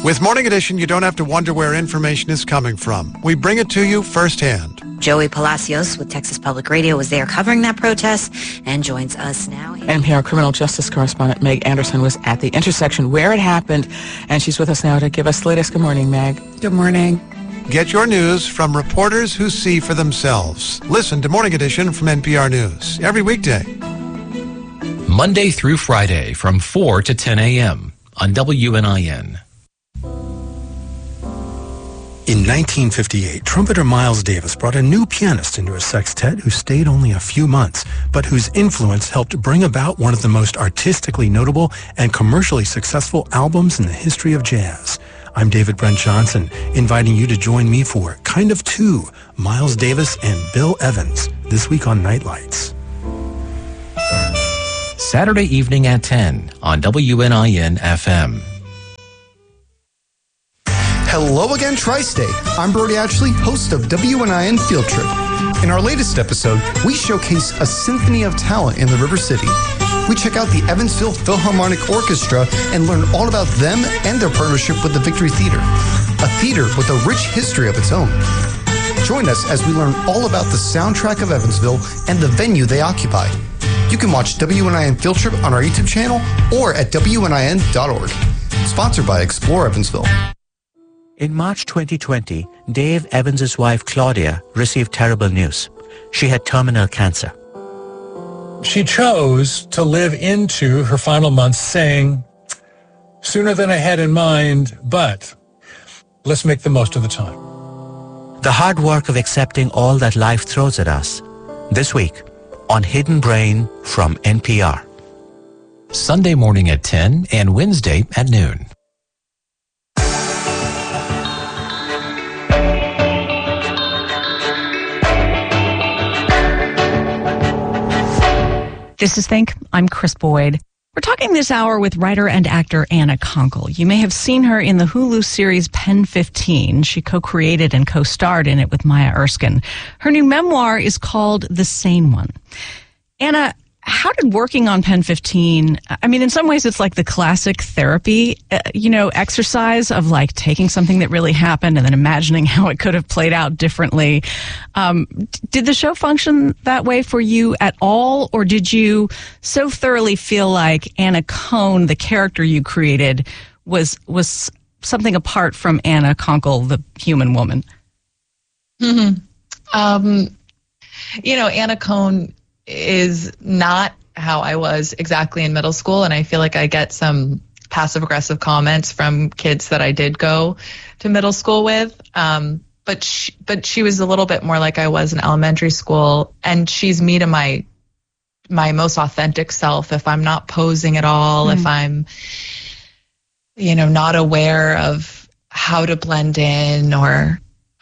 With Morning Edition, you don't have to wonder where information is coming from. We bring it to you firsthand. Joey Palacios with Texas Public Radio was there covering that protest and joins us now. NPR criminal justice correspondent Meg Anderson was at the intersection where it happened, and she's with us now to give us the latest. Good morning, Meg. Good morning. Get your news from reporters who see for themselves. Listen to Morning Edition from NPR News every weekday. Monday through Friday from 4 to 10 a.m. on WNIN. In 1958, trumpeter Miles Davis brought a new pianist into his sextet who stayed only a few months, but whose influence helped bring about one of the most artistically notable and commercially successful albums in the history of jazz. I'm David Brent Johnson, inviting you to join me for Kind of Two, Miles Davis and Bill Evans, this week on Nightlights. Saturday evening at 10 on WNIN FM. Hello again, Tri-State. I'm Brody Ashley, host of WNIN Field Trip. In our latest episode, we showcase a symphony of talent in the River City. We check out the Evansville Philharmonic Orchestra and learn all about them and their partnership with the Victory Theater, a theater with a rich history of its own. Join us as we learn all about the soundtrack of Evansville and the venue they occupy. You can watch WNIN Field Trip on our YouTube channel or at WNIN.org. Sponsored by Explore Evansville. In March 2020, Dave Evans' wife Claudia received terrible news. She had terminal cancer. She chose to live into her final months saying, sooner than I had in mind, but let's make the most of the time. The hard work of accepting all that life throws at us. This week on Hidden Brain from NPR. Sunday morning at 10 and Wednesday at noon. This is Think. I'm Chris Boyd. We're talking this hour with writer and actor Anna Konkle. You may have seen her in the Hulu series Pen 15. She co-created and co-starred in it with Maya Erskine. Her new memoir is called The Sane One. Anna, how did working on Pen 15, I mean, in some ways it's like the classic therapy, exercise of like taking something that really happened and then imagining how it could have played out differently. Did the show function that way for you at all? Or did you so thoroughly feel like Anna Cohn, the character you created, was something apart from Anna Konkle, the human woman? Mm-hmm. Anna Cohn is not how I was exactly in middle school, and I feel like I get some passive-aggressive comments from kids that I did go to middle school with. But she was a little bit more like I was in elementary school, and she's me to my most authentic self. If I'm not posing at all, if I'm, not aware of how to blend in, or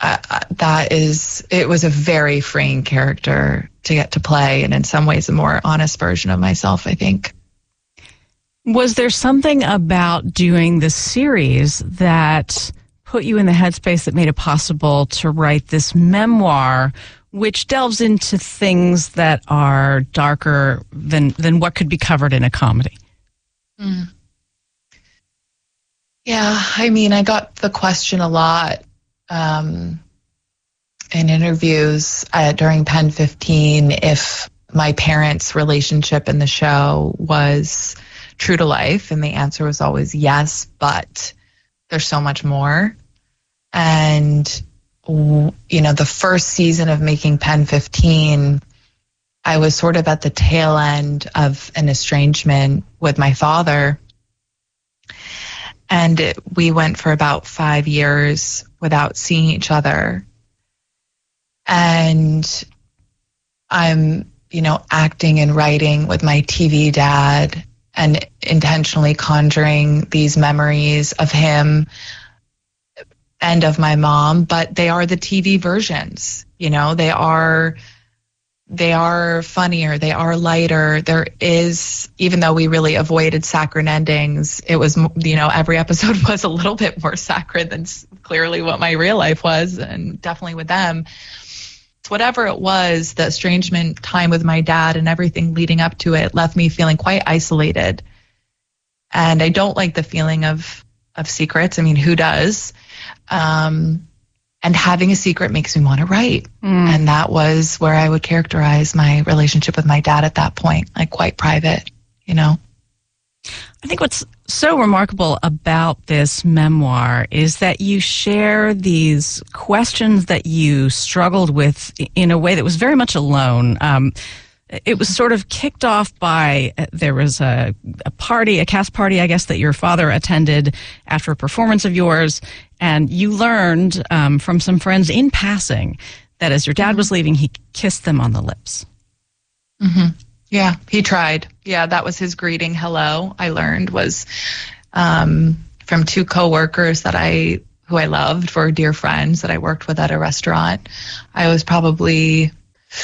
it was a very freeing character to get to play, and in some ways a more honest version of myself, I think. Was there something about doing the series that put you in the headspace that made it possible to write this memoir, which delves into things that are darker than what could be covered in a comedy? Yeah, I mean, I got the question a lot in interviews during Pen 15 if my parents' relationship in the show was true to life, and the answer was always yes, but there's so much more. And the first season of making Pen 15, I was sort of at the tail end of an estrangement with my father, and we went for about 5 years without seeing each other. And I'm, acting and writing with my TV dad and intentionally conjuring these memories of him and of my mom, but they are the TV versions. They are funnier, they are lighter. There is, even though we really avoided saccharine endings, it was, every episode was a little bit more saccharine than clearly what my real life was, and definitely with them. Whatever it was, the estrangement time with my dad and everything leading up to it left me feeling quite isolated. And I don't like the feeling of secrets. I mean, who does? And having a secret makes me want to write. And that was where I would characterize my relationship with my dad at that point, like quite private, you know. I think what's so remarkable about this memoir is that you share these questions that you struggled with in a way that was very much alone. It was sort of kicked off by, there was a cast party, I guess, that your father attended after a performance of yours, and you learned from some friends in passing that as your dad was leaving, he kissed them on the lips. Yeah, he tried. Yeah, that was his greeting. Hello, I learned, was from two coworkers who I loved, were dear friends that I worked with at a restaurant. I was probably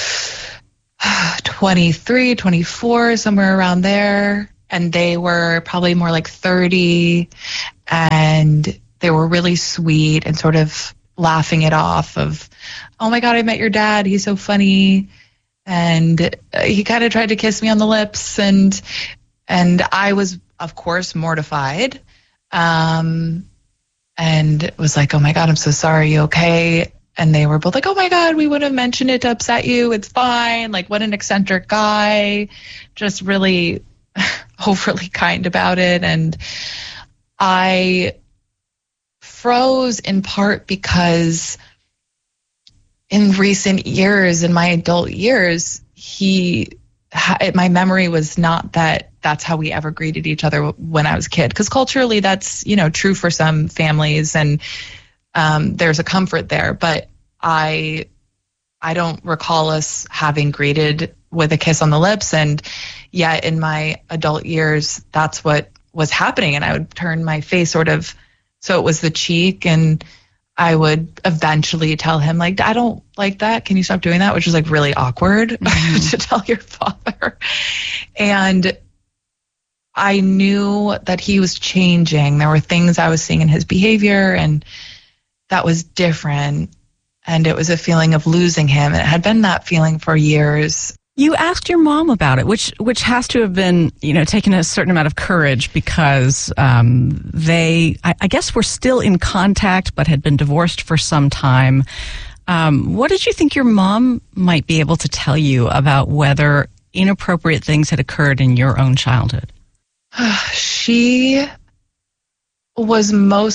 23, 24, somewhere around there. And they were probably more like 30. And they were really sweet and sort of laughing it off of, oh my God, I met your dad. He's so funny. And he kind of tried to kiss me on the lips. And I was, of course, mortified. And was like, oh my God, I'm so sorry. You okay? And they were both like, oh my God, we wouldn't have mentioned it to upset you. It's fine. Like, what an eccentric guy. Just really overly kind about it. And I froze in part because in recent years, in my adult years, my memory was not that that's how we ever greeted each other when I was a kid. Because culturally, that's, you know, true for some families, and there's a comfort there. But I don't recall us having greeted with a kiss on the lips. And yet in my adult years, that's what was happening. And I would turn my face sort of, so it was the cheek, and I would eventually tell him, like, I don't like that. Can you stop doing that? Which was like really awkward to tell your father. And I knew that he was changing. There were things I was seeing in his behavior, and that was different. And it was a feeling of losing him. And it had been that feeling for years. You asked your mom about it, which has to have been, you know, taken a certain amount of courage, because I guess, were still in contact but had been divorced for some time. What did you think your mom might be able to tell you about whether inappropriate things had occurred in your own childhood? She was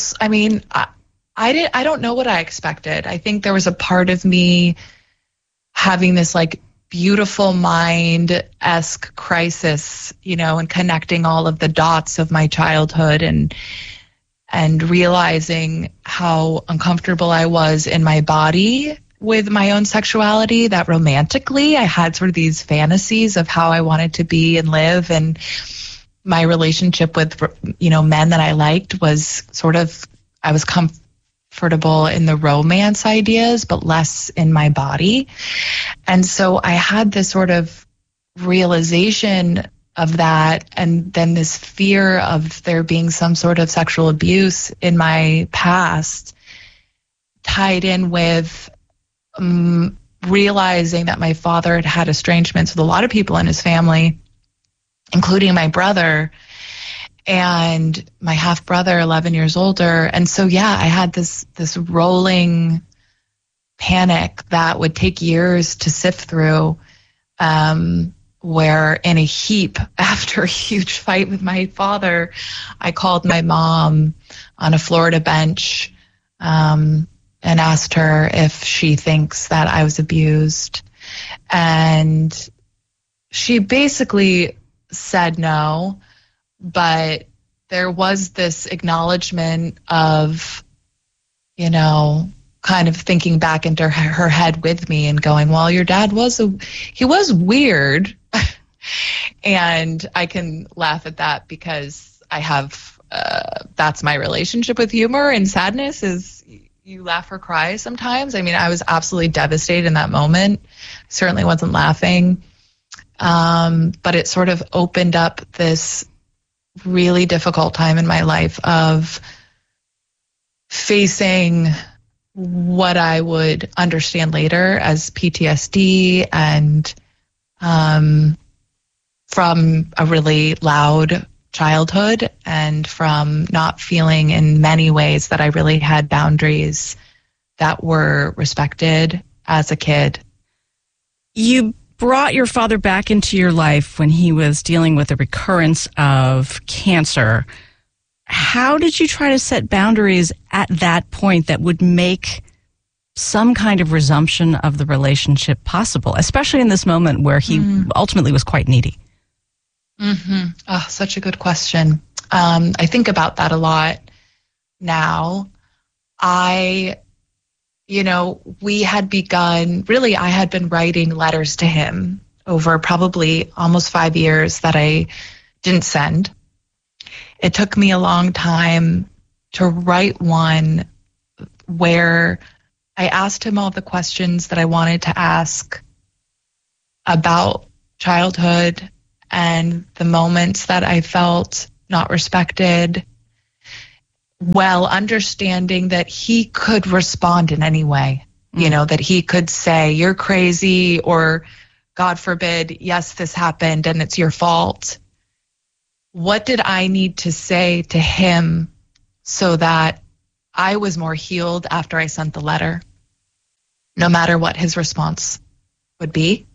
I don't know what I expected. I think there was a part of me having this like beautiful mind-esque crisis, you know, and connecting all of the dots of my childhood and realizing how uncomfortable I was in my body with my own sexuality, that romantically I had sort of these fantasies of how I wanted to be and live. And my relationship with, you know, men that I liked was sort of, I was comfortable in the romance ideas, but less in my body. And so I had this sort of realization of that, and then this fear of there being some sort of sexual abuse in my past, tied in with realizing that my father had had estrangements with a lot of people in his family, including my brother and my half brother, 11 years older. And so, yeah, I had this rolling panic that would take years to sift through, where in a heap, after a huge fight with my father, I called my mom on a Florida bench and asked her if she thinks that I was abused. And she basically said no, but there was this acknowledgement of, you know, kind of thinking back into her head with me and going, well, your dad he was weird. And I can laugh at that because I have, that's my relationship with humor and sadness, is you laugh or cry sometimes. I mean, I was absolutely devastated in that moment. Certainly wasn't laughing. But it sort of opened up this really difficult time in my life of facing what I would understand later as PTSD, and from a really loud childhood and from not feeling in many ways that I really had boundaries that were respected as a kid. You brought your father back into your life when he was dealing with a recurrence of cancer. How did you try to set boundaries at that point that would make some kind of resumption of the relationship possible, especially in this moment where he ultimately was quite needy? Oh, such a good question. I think about that a lot now. We had begun, really, I had been writing letters to him over probably almost 5 years that I didn't send. It took me a long time to write one where I asked him all the questions that I wanted to ask about childhood and the moments that I felt not respected, while understanding that he could respond in any way, that he could say, you're crazy, or God forbid, yes, this happened and it's your fault. What did I need to say to him so that I was more healed after I sent the letter, no matter what his response would be?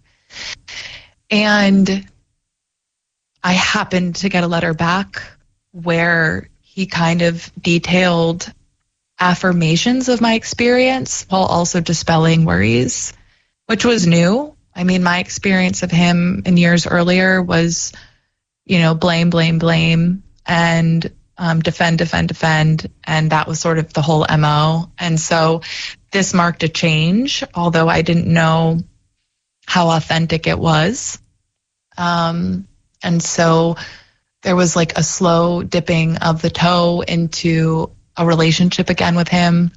And I happened to get a letter back where he kind of detailed affirmations of my experience while also dispelling worries, which was new. I mean, my experience of him in years earlier was, blame, blame, blame, and defend. And that was sort of the whole MO. And so this marked a change, although I didn't know how authentic it was. And so there was like a slow dipping of the toe into a relationship again with him.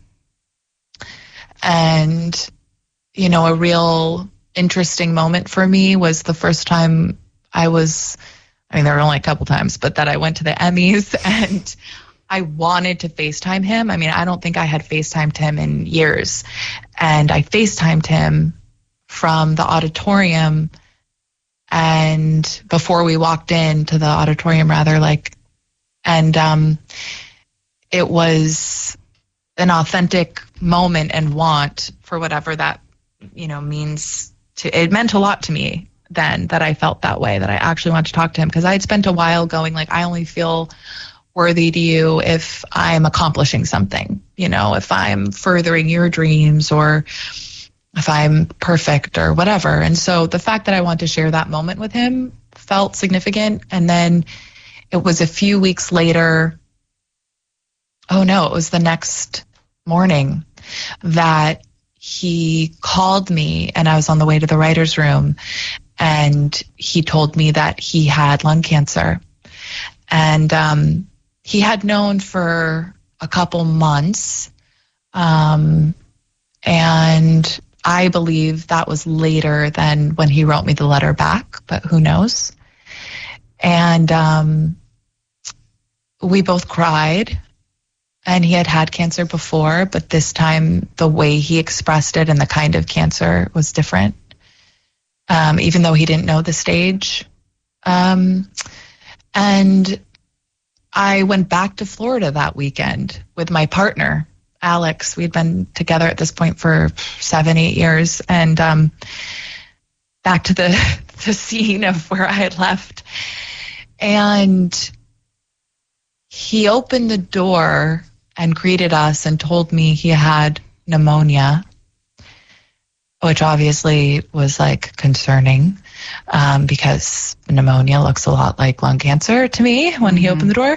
And, a real interesting moment for me was the first time there were only a couple times, but that I went to the Emmys and I wanted to FaceTime him. I mean, I don't think I had FaceTimed him in years. And I FaceTimed him from the auditorium. And before we walked into the auditorium, it was an authentic moment and want for whatever that, means it meant a lot to me then that I felt that way, that I actually wanted to talk to him, because I had spent a while going I only feel worthy to you if I'm accomplishing something, if I'm furthering your dreams or if I'm perfect or whatever. And so the fact that I wanted to share that moment with him felt significant. And then it was a few weeks later, it was the next morning that he called me, and I was on the way to the writer's room, and he told me that he had lung cancer. And he had known for a couple months, and I believe that was later than when he wrote me the letter back, but who knows? And we both cried, and he had had cancer before, but this time the way he expressed it and the kind of cancer was different, even though he didn't know the stage. And I went back to Florida that weekend with my partner, Alex. We'd been together at this point for 7-8 years, and back to the scene of where I had left. And he opened the door and greeted us and told me he had pneumonia, which obviously was concerning, because pneumonia looks a lot like lung cancer to me when he opened the door.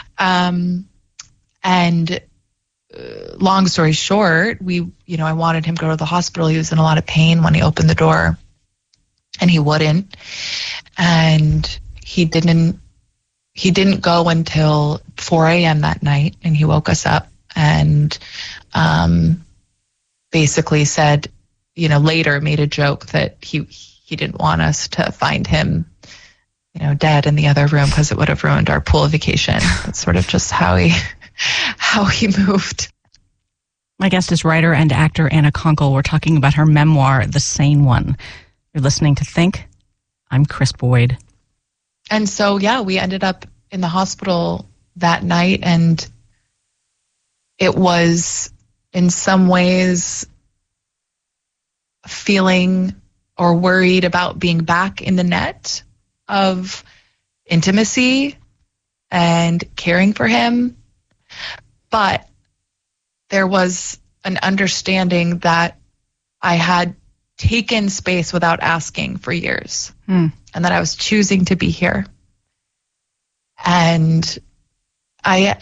And long story short, I wanted him to go to the hospital. He was in a lot of pain when he opened the door, and he wouldn't. And he didn't go until 4 a.m. that night, and he woke us up and basically said, later made a joke that he didn't want us to find him, dead in the other room because it would have ruined our pool vacation. That's sort of just how he moved. My guest is writer and actor Anna Konkle. We're talking about her memoir, The Sane One. You're listening to Think. I'm Kris Boyd. And so, we ended up in the hospital that night, and it was in some ways feeling or worried about being back in the net of intimacy and caring for him. But there was an understanding that I had taken space without asking for years, and that I was choosing to be here. And I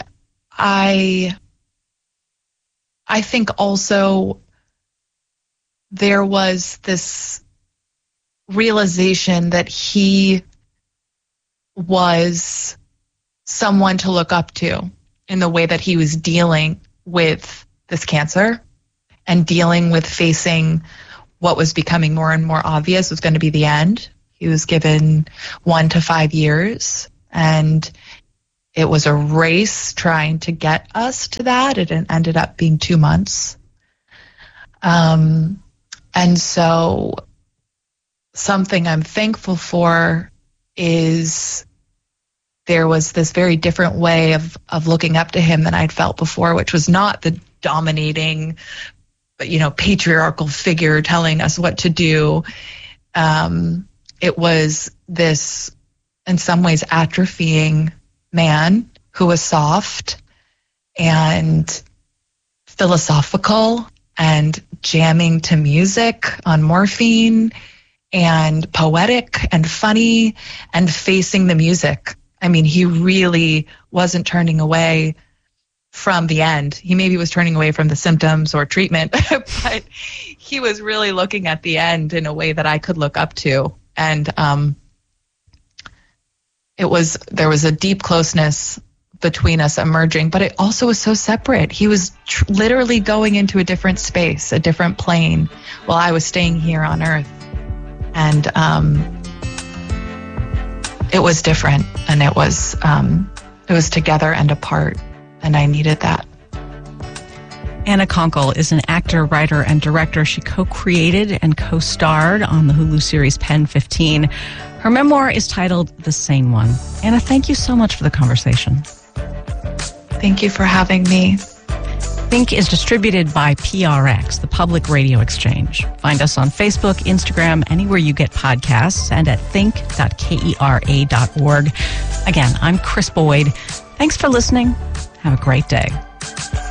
think also there was this realization that he was someone to look up to in the way that he was dealing with this cancer and dealing with facing what was becoming more and more obvious was going to be the end. He was given 1 to 5 years, and it was a race trying to get us to that. It ended up being 2 months. And so something I'm thankful for is there was this very different way of looking up to him than I'd felt before, which was not the dominating, patriarchal figure telling us what to do. It was this, in some ways, atrophying man who was soft and philosophical and jamming to music on morphine and poetic and funny and facing the music. I mean, he really wasn't turning away from the end. He maybe was turning away from the symptoms or treatment, but he was really looking at the end in a way that I could look up to. And there was a deep closeness between us emerging, but it also was so separate. He was literally going into a different space, a different plane, while I was staying here on Earth. And it was different, and it was together and apart, and I needed that. Anna Konkle is an actor, writer, and director. She co-created and co-starred on the Hulu series Pen 15. Her memoir is titled The Sane One. Anna, thank you so much for the conversation. Thank you for having me. Think is distributed by PRX, the Public Radio Exchange. Find us on Facebook, Instagram, anywhere you get podcasts, and at think.kera.org. Again, I'm Chris Boyd. Thanks for listening. Have a great day.